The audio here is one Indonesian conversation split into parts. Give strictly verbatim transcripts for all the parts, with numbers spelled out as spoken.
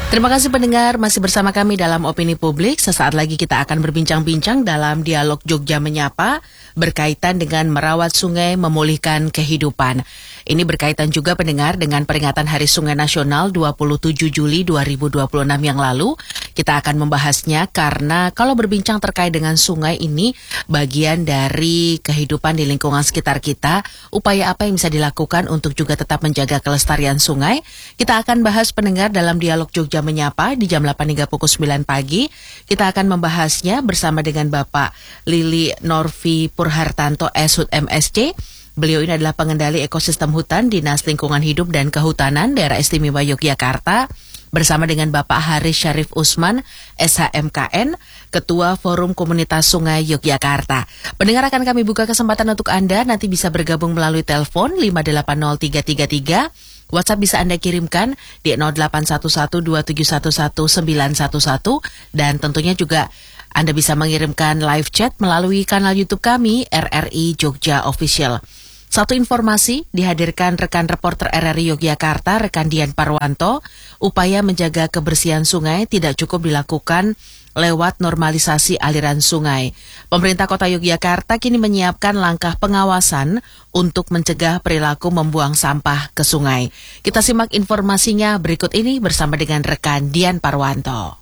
Terima kasih pendengar, masih bersama kami dalam Opini Publik. Sesaat lagi kita akan berbincang-bincang dalam dialog Jogja Menyapa berkaitan dengan merawat sungai, memulihkan kehidupan. Ini berkaitan juga pendengar dengan peringatan Hari Sungai Nasional dua puluh tujuh Juli dua ribu dua puluh enam yang lalu. Kita akan membahasnya karena kalau berbincang terkait dengan sungai ini bagian dari kehidupan di lingkungan sekitar kita. Upaya apa yang bisa dilakukan untuk juga tetap menjaga kelestarian sungai? Kita akan bahas pendengar dalam dialog Jogja Menyapa di jam delapan hingga pukul sembilan pagi. Kita akan membahasnya bersama dengan Bapak Lili Norvi Purhartanto S H U D M S C. Beliau ini adalah pengendali ekosistem hutan Dinas Lingkungan Hidup dan Kehutanan Daerah Istimewa Yogyakarta, bersama dengan Bapak Haris Syarif Usman S H M K N, Ketua Forum Komunitas Sungai Yogyakarta. Pendengar, akan kami buka kesempatan untuk Anda nanti bisa bergabung melalui telepon lima delapan nol tiga tiga tiga. WhatsApp bisa Anda kirimkan di nol delapan satu satu dua tujuh satu satu sembilan satu satu, dan tentunya juga Anda bisa mengirimkan live chat melalui kanal YouTube kami R R I Jogja Official. Satu informasi dihadirkan rekan reporter R R I Yogyakarta, rekan Dian Parwanto. Upaya menjaga kebersihan sungai tidak cukup dilakukan lewat normalisasi aliran sungai. Pemerintah Kota Yogyakarta kini menyiapkan langkah pengawasan untuk mencegah perilaku membuang sampah ke sungai. Kita simak informasinya berikut ini bersama dengan rekan Dian Parwanto.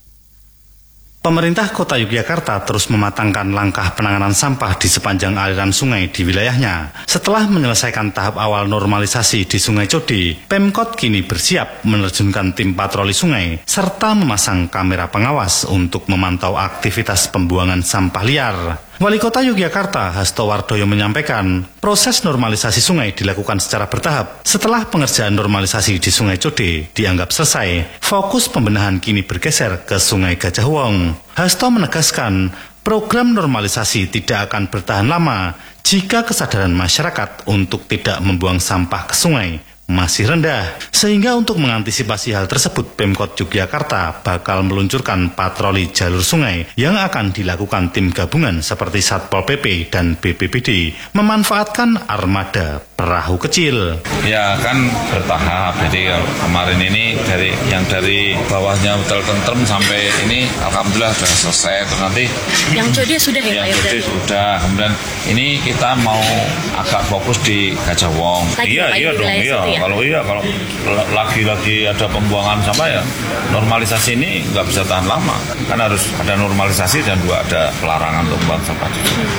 Pemerintah Kota Yogyakarta terus mematangkan langkah penanganan sampah di sepanjang aliran sungai di wilayahnya. Setelah menyelesaikan tahap awal normalisasi di Sungai Code, Pemkot kini bersiap menerjunkan tim patroli sungai serta memasang kamera pengawas untuk memantau aktivitas pembuangan sampah liar. Wali Kota Yogyakarta Hasto Wardoyo menyampaikan, proses normalisasi sungai dilakukan secara bertahap. Setelah pengerjaan normalisasi di Sungai Code dianggap selesai, fokus pembenahan kini bergeser ke Sungai Gajah Wong. Hasto menegaskan, program normalisasi tidak akan bertahan lama jika kesadaran masyarakat untuk tidak membuang sampah ke sungai masih rendah. Sehingga untuk mengantisipasi hal tersebut, Pemkot Yogyakarta bakal meluncurkan patroli jalur sungai yang akan dilakukan tim gabungan seperti Satpol P P dan B P B D, memanfaatkan armada perahu kecil. Ya kan bertahap, jadi kemarin ini dari yang dari bawahnya Hotel Tentrem sampai ini alhamdulillah sudah selesai. Terus nanti yang Code sudah ya, yang Code sudah. Kemudian ini kita mau agak fokus di Gajah Wong. Lagi, iya lagi iya dong iya. Ya? Kalau iya kalau lagi-lagi ada pembuangan sampah ya normalisasi ini nggak bisa tahan lama. Kan harus ada normalisasi dan juga ada pelarangan untuk membuang sampah.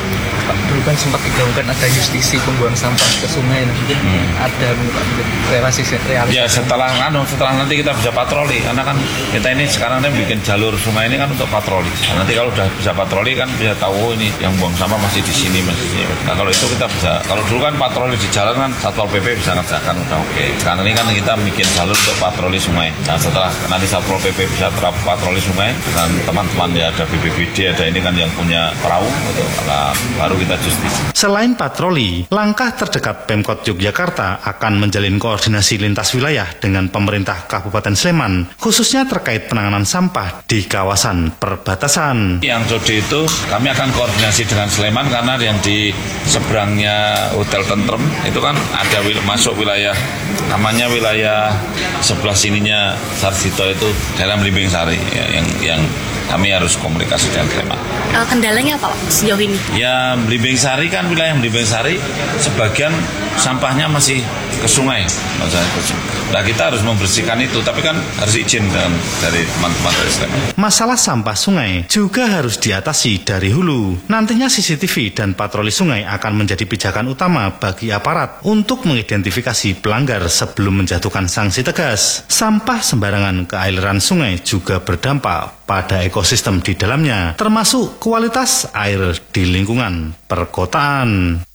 Dulu kan sempat digaungkan ada justisi pembuang sampah ke sungai, mungkin hmm. ada relasi realisasi. Ya setelah anu setelah nanti kita bisa patroli, karena kan kita ini sekarang kan bikin jalur sungai ini kan untuk patroli. Nah, nanti kalau udah bisa patroli kan bisa tahu ini yang buang sampah masih di sini masih di sini. Nah kalau itu kita bisa, kalau dulu kan patroli di jalan kan Satpol P P bisa ngerjakan udah oke. Okay. Sekarang ini kan kita bikin jalur untuk patroli sungai. Nah setelah nanti Satpol P P bisa patroli sungai dengan teman-teman ya ada B P B D ada ini kan yang punya perahu gitu. Nah, baru kita justisi. Selain patroli, langkah terdekat Pemkot Yogyakarta akan menjalin koordinasi lintas wilayah dengan pemerintah Kabupaten Sleman, khususnya terkait penanganan sampah di kawasan perbatasan. Yang Code itu kami akan koordinasi dengan Sleman karena yang di seberangnya Hotel Tentrem itu kan ada wil- masuk wilayah namanya wilayah sebelah sininya Sarjito itu daerah Belimbing Sari ya, yang yang kami harus komunikasi dengan Sleman. Uh, kendalanya apa Pak sejauh ini? Ya Belimbing Sari kan wilayah Belimbing Sari sebagian sampahnya masih ke sungai. Nah kita harus membersihkan itu, tapi kan harus izin dengan, dari teman-teman dari Sleman. Masalah sampah sungai juga harus diatasi dari hulu. Nantinya C C T V dan patroli sungai akan menjadi pijakan utama bagi aparat untuk mengidentifikasi pelanggar sebelum menjatuhkan sanksi tegas. Sampah sembarangan ke aliran sungai juga berdampak pada ekosistem di dalamnya, termasuk kualitas air di lingkungan perkotaan.